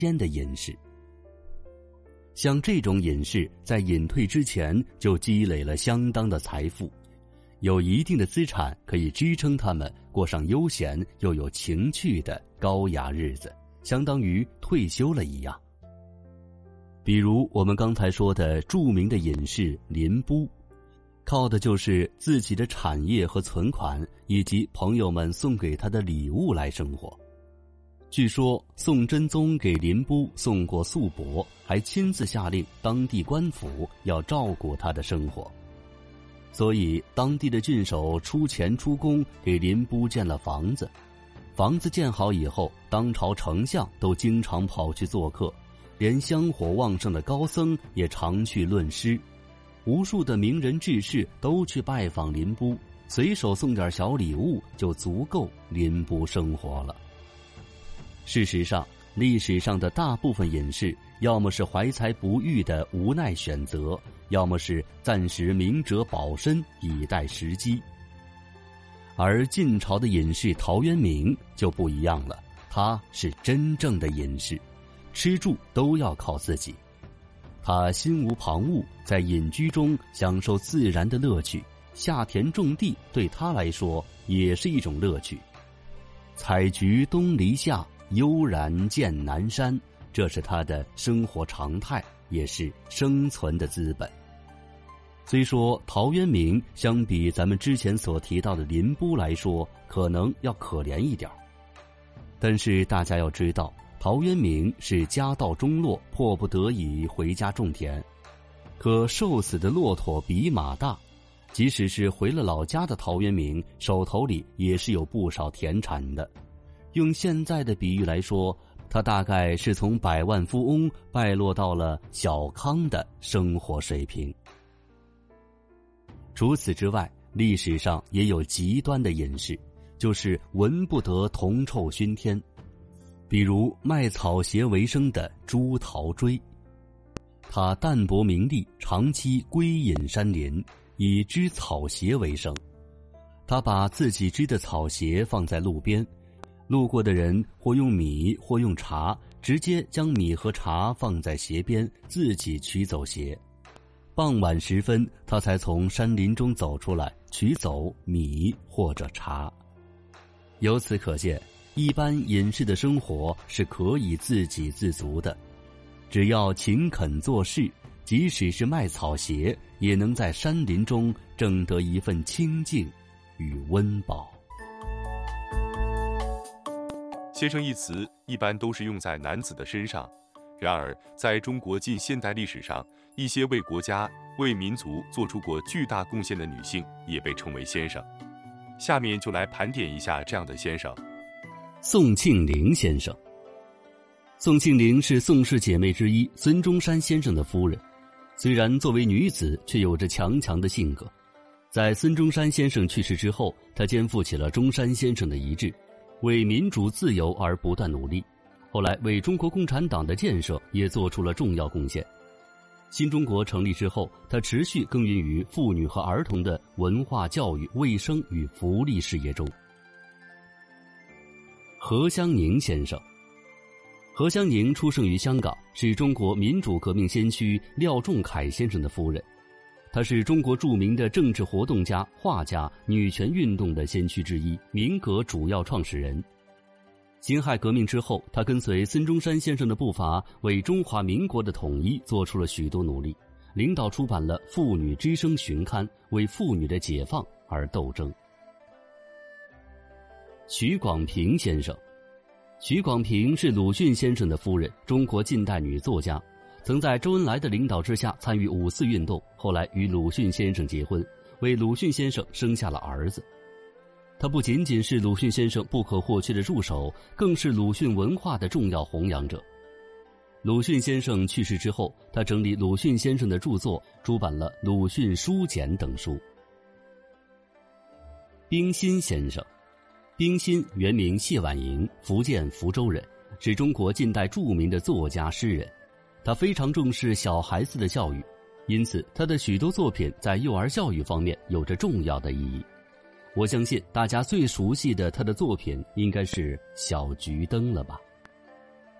间的隐士。像这种隐士在隐退之前就积累了相当的财富，有一定的资产可以支撑他们过上悠闲又有情趣的高雅日子，相当于退休了一样。比如我们刚才说的著名的隐士林逋，靠的就是自己的产业和存款以及朋友们送给他的礼物来生活。据说宋真宗给林逋送过素帛，还亲自下令当地官府要照顾他的生活。所以当地的郡守出钱出工给林逋建了房子，房子建好以后，当朝丞相都经常跑去做客，连香火旺盛的高僧也常去论诗，无数的名人志士都去拜访林逋，随手送点小礼物就足够林逋生活了。事实上，历史上的大部分隐士要么是怀才不遇的无奈选择，要么是暂时明哲保身以待时机。而晋朝的隐士陶渊明就不一样了，他是真正的隐士，吃住都要靠自己。他心无旁骛，在隐居中享受自然的乐趣，下田种地对他来说也是一种乐趣。采菊东篱下，悠然见南山，这是他的生活常态，也是生存的资本。虽说陶渊明相比咱们之前所提到的林逋来说可能要可怜一点，但是大家要知道，陶渊明是家道中落，迫不得已回家种田。可瘦死的骆驼比马大，即使是回了老家的陶渊明，手头里也是有不少田产的。用现在的比喻来说，他大概是从百万富翁败落到了小康的生活水平。除此之外，历史上也有极端的隐士，就是闻不得铜臭熏天。比如卖草鞋为生的朱陶追，他淡泊名利，长期归隐山林，以织草鞋为生。他把自己织的草鞋放在路边，路过的人或用米或用茶，直接将米和茶放在鞋边，自己取走鞋。傍晚时分，他才从山林中走出来，取走米或者茶。由此可见，一般隐士的生活是可以自给自足的，只要勤恳做事，即使是卖草鞋，也能在山林中挣得一份清静与温饱。 先生一词一般都是用在男子的身上，然而在中国近现代历史上，一些为国家、为民族做出过巨大贡献的女性也被称为先生。下面就来盘点一下这样的先生。 宋庆龄先生。宋庆龄是宋氏姐妹之一孙中山先生的夫人，虽然作为女子，却有着强强的性格。在孙中山先生去世之后，她肩负起了中山先生的遗志，为民主自由而不断努力，后来为中国共产党的建设也做出了重要贡献。新中国成立之后，他持续耕耘于妇女和儿童的文化教育、卫生与福利事业中。何香凝先生。何香凝出生于香港，是中国民主革命先驱廖仲恺先生的夫人。她是中国著名的政治活动家、画家、女权运动的先驱之一，民革主要创始人。辛亥革命之后，他跟随孙中山先生的步伐，为中华民国的统一做出了许多努力，领导出版了《妇女之声》巡刊，为妇女的解放而斗争。许广平先生。许广平是鲁迅先生的夫人，中国近代女作家，曾在周恩来的领导之下参与五四运动，后来与鲁迅先生结婚，为鲁迅先生生下了儿子。他不仅仅是鲁迅先生不可或缺的助手，更是鲁迅文化的重要弘扬者。鲁迅先生去世之后，他整理鲁迅先生的著作，出版了《鲁迅书简》等书。冰心先生。冰心原名谢婉莹，福建福州人，是中国近代著名的作家诗人。他非常重视小孩子的教育，因此他的许多作品在幼儿教育方面有着重要的意义。我相信大家最熟悉的他的作品应该是《小桔灯》了吧。